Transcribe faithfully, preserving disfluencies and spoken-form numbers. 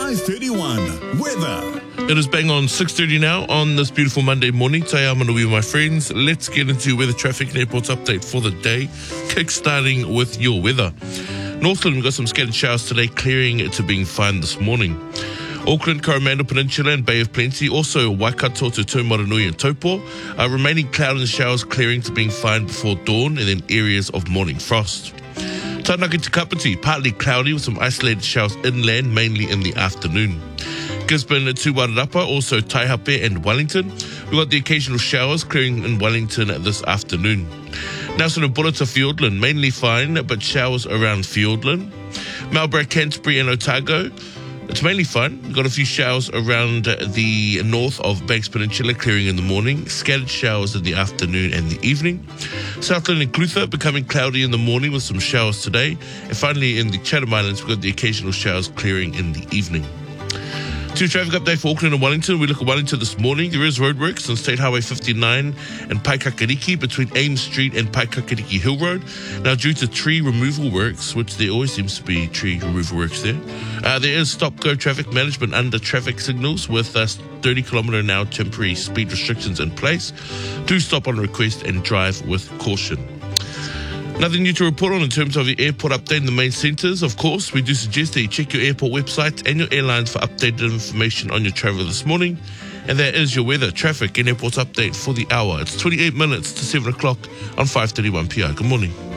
five thirty-one. Weather. It is bang on six thirty now on this beautiful Monday morning. Today I'm going to be with my friends. Let's get into weather, traffic and airports update for the day. Kick-starting with your weather. Northland, we've got some scattered showers today, clearing to being fine this morning. Auckland, Coromandel Peninsula and Bay of Plenty, also Waikato to Taumaranui and Taupo. Uh, remaining cloud and showers clearing to being fine before dawn, and then areas of morning frost. Taranaki to Kapiti, partly cloudy with some isolated showers inland, mainly in the afternoon. Gisborne to Wairarapa, also Taihape and Wellington. We've got the occasional showers clearing in Wellington this afternoon. Nelson and Bulla to Fiordland, mainly fine, but showers around Fiordland. Marlborough, Canterbury and Otago, it's mainly fine. We've got a few showers around the north of Banks Peninsula, clearing in the morning. Scattered showers in the afternoon and the evening. Southland and Clutha becoming cloudy in the morning with some showers today. And finally, in the Chatham Islands, we've got the occasional showers clearing in the evening. To traffic update for Auckland and Wellington. We look at Wellington this morning. There is roadworks on State Highway fifty-nine and Paikakariki between Ames Street and Paikakariki Hill Road. Now, due to tree removal works, which there always seems to be tree removal works there, uh, there is stop-go traffic management under traffic signals with uh, thirty kilometre an hour temporary speed restrictions in place. Do stop on request and drive with caution. Nothing new to report on in terms of your airport update in the main centres. Of course, we do suggest that you check your airport website and your airlines for updated information on your travel this morning. And that is your weather, traffic and airport update for the hour. It's twenty-eight minutes to seven o'clock on five thirty-one P R. Good morning.